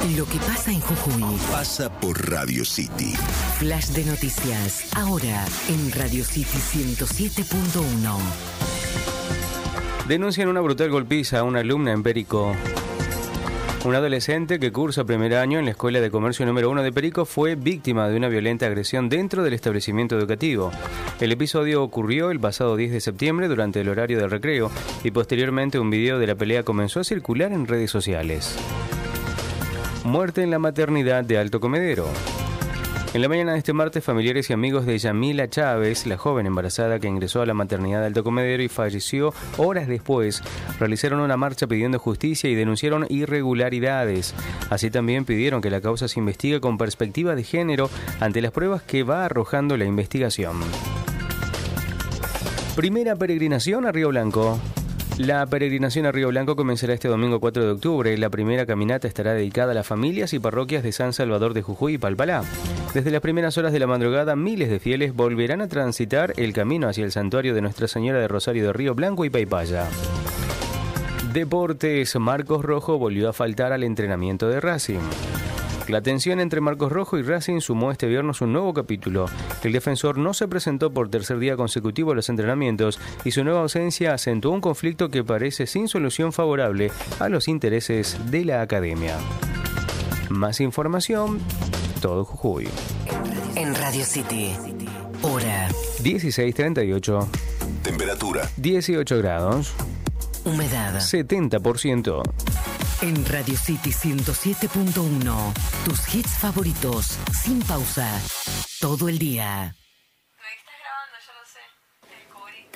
Lo que pasa en Jujuy pasa por Radio City. Flash de noticias, ahora en Radio City 107.1. Denuncian una brutal golpiza a una alumna en Perico. Un adolescente que cursa primer año en la Escuela de Comercio número 1 de Perico fue víctima de una violenta agresión dentro del establecimiento educativo. El episodio ocurrió el pasado 10 de septiembre durante el horario del recreo y posteriormente un video de la pelea comenzó a circular en redes sociales. Muerte en la maternidad de Alto Comedero. En la mañana de este martes, familiares y amigos de Yamila Chávez, la joven embarazada que ingresó a la maternidad de Alto Comedero y falleció horas después, realizaron una marcha pidiendo justicia y denunciaron irregularidades. Así también pidieron que la causa se investigue con perspectiva de género ante las pruebas que va arrojando la investigación. Primera peregrinación a Río Blanco. La peregrinación a Río Blanco comenzará este domingo 4 de octubre. La primera caminata estará dedicada a las familias y parroquias de San Salvador de Jujuy y Palpalá. Desde las primeras horas de la madrugada, miles de fieles volverán a transitar el camino hacia el santuario de Nuestra Señora de Rosario de Río Blanco y Paipaya. Deportes. Marcos Rojo volvió a faltar al entrenamiento de Racing. La tensión entre Marcos Rojo y Racing sumó este viernes un nuevo capítulo. El defensor no se presentó por tercer día consecutivo a los entrenamientos y su nueva ausencia acentuó un conflicto que parece sin solución favorable a los intereses de la academia. Más información, todo Jujuy. En Radio City, hora 16:38. Temperatura 18 grados. humedad 70%. En Radio City 107.1, tus hits favoritos, sin pausa, todo el día.